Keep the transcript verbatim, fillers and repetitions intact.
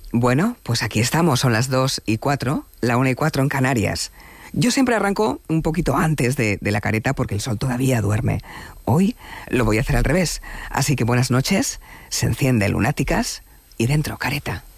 Bueno, pues aquí estamos, son las dos y cuatro, la una y cuatro en Canarias. Yo siempre arranco un poquito antes de, de la careta porque el sol todavía duerme. Hoy lo voy a hacer al revés, así que buenas noches, se enciende Lunáticas y dentro careta.